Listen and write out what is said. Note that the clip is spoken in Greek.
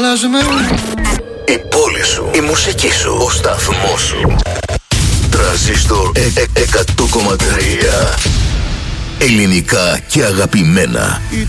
φαντάζομαι. Η πόλη σου, η μουσική σου, ο σταθμός σου. Τρανζίστορ 100,3. Ελληνικά και αγαπημένα.